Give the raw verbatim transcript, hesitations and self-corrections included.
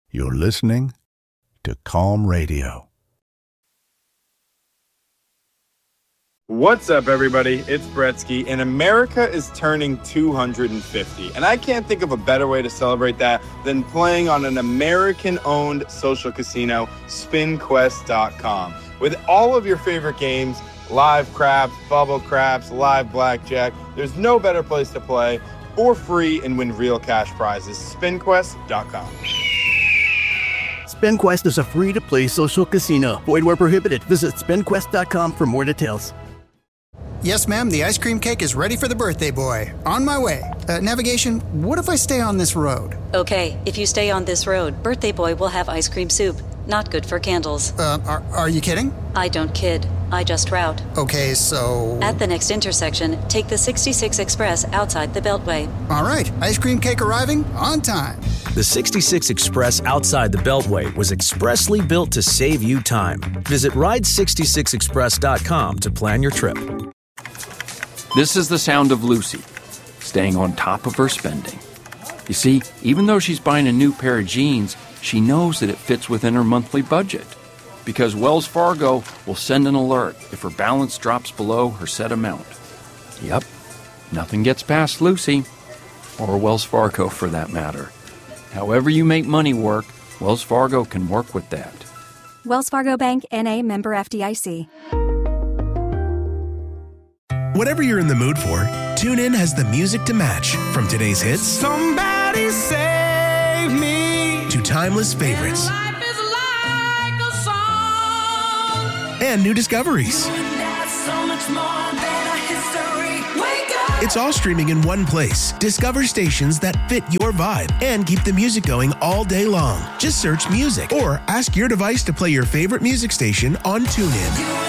You're listening to Calm Radio. What's up, everybody? It's Bretsky, and America is turning two hundred fifty. And I can't think of a better way to celebrate that than playing on an American-owned social casino, spin quest dot com. With all of your favorite games, live craps, bubble craps, live blackjack, there's no better place to play for free and win real cash prizes. spin quest dot com. SpinQuest is a free-to-play social casino. Void where prohibited. Visit spin quest dot com for more details. Yes, ma'am, the ice cream cake is ready for the birthday boy. On my way. Uh, navigation, what if I stay on this road? Okay, if you stay on this road, birthday boy will have ice cream soup. Not good for candles. Uh, are, are you kidding? I don't kid. I just route. Okay, so... At the next intersection, take the sixty-six Express outside the Beltway. All right, ice cream cake arriving on time. The sixty-six Express outside the Beltway was expressly built to save you time. Visit ride sixty-six express dot com to plan your trip. This is the sound of Lucy, staying on top of her spending. You see, even though she's buying a new pair of jeans, she knows that it fits within her monthly budget. Because Wells Fargo will send an alert if her balance drops below her set amount. Yep, nothing gets past Lucy, or Wells Fargo for that matter. However you make money work, Wells Fargo can work with that. Wells Fargo Bank, N A, member F D I C. Whatever you're in the mood for, TuneIn has the music to match. From today's hits, Somebody save me, to timeless favorites, life is like a song, and new discoveries. so much more than a history. Wake up. It's all streaming in one place. Discover stations that fit your vibe and keep the music going all day long. Just search music or ask your device to play your favorite music station on TuneIn.